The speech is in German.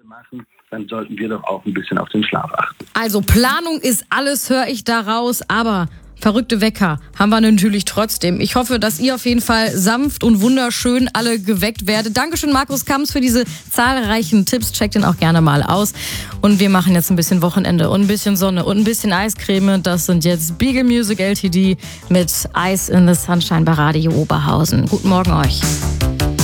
machen, dann sollten wir doch auch ein bisschen auf den Schlaf achten. Also Planung ist alles, höre ich daraus, aber verrückte Wecker haben wir natürlich trotzdem. Ich hoffe, dass ihr auf jeden Fall sanft und wunderschön alle geweckt werdet. Dankeschön, Markus Kamps, für diese zahlreichen Tipps. Checkt den auch gerne mal aus. Und wir machen jetzt ein bisschen Wochenende und ein bisschen Sonne und ein bisschen Eiscreme. Das sind jetzt Beagle Music Ltd. mit Ice in the Sunshine bei Radio Oberhausen. Guten Morgen euch.